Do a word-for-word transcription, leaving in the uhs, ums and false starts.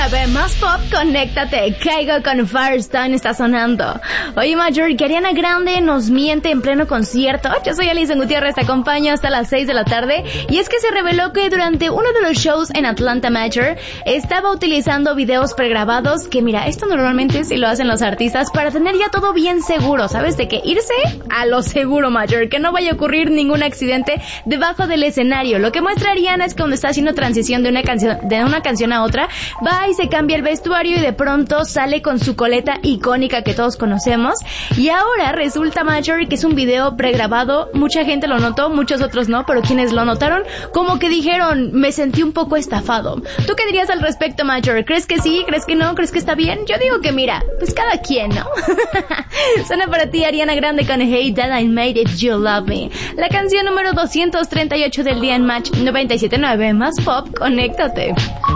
nueve más pop, conéctate. Caigo con Firestone está sonando. Oye, Major, que Ariana Grande nos miente en pleno concierto. Yo soy Alison Gutiérrez, te acompaño hasta las seis de la tarde. Y es que se reveló que durante uno de los shows en Atlanta, Major, estaba utilizando videos pregrabados. Que mira, esto normalmente sí lo hacen los artistas para tener ya todo bien seguro, ¿sabes? De que irse a lo seguro, Major, que no vaya a ocurrir ningún accidente debajo del escenario. Lo que muestra Ariana es que cuando está haciendo transición de una canción de una canción a otra, va y se cambia el vestuario y de pronto sale con su coleta icónica que todos conocemos. Y ahora resulta, Major, que es un video pregrabado. Mucha gente lo notó, muchos otros no, pero quienes lo notaron como que dijeron, me sentí un poco estafado. ¿Tú qué dirías al respecto, Major? ¿Crees que sí? ¿Crees que no? ¿Crees que está bien? Yo digo que mira, pues cada quien, ¿no? Suena para ti Ariana Grande con Hey That I Made It You Love Me, la canción número doscientos treinta y ocho del día en Match noventa y siete punto nueve más pop, conéctate.